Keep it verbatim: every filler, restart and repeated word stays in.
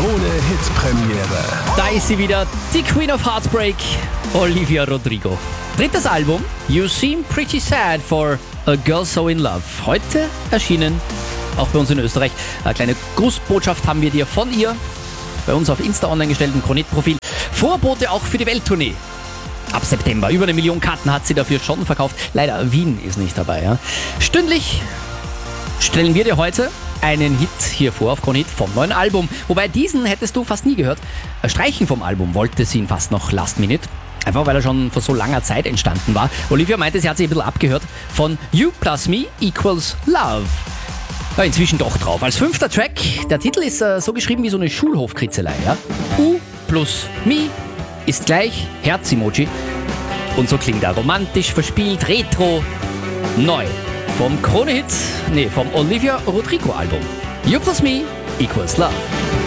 Krone-Hit-Premiere. Da ist sie wieder, die Queen of Heartbreak, Olivia Rodrigo. Drittes Album, You Seem Pretty Sad for a Girl So In Love. Heute erschienen, auch bei uns in Österreich. Eine kleine Grußbotschaft haben wir dir von ihr, bei uns auf Insta online gestellten Krone-Profil. Vorbote auch für die Welttournee. Ab September. Über eine Million Karten hat sie dafür schon verkauft. Leider Wien ist nicht dabei. Ja. Stündlich stellen wir dir heute einen Hit hier vor auf Krone Hit vom neuen Album. Wobei diesen hättest du fast nie gehört. Streichen vom Album wollte sie ihn fast noch Last Minute. Einfach weil er schon vor so langer Zeit entstanden war. Olivia meinte, sie hat sich ein bisschen abgehört von You Plus Me Equals Love. Ja, inzwischen doch drauf. Als fünfter Track. Der Titel ist äh, so geschrieben wie so eine Schulhofkritzelei. Ja? U plus Me ist gleich Herz-Emoji. Und so klingt er romantisch, verspielt, retro, neu. Vom Krone Hit, nee, vom Olivia Rodrigo Album. You Plus Me Equals Love.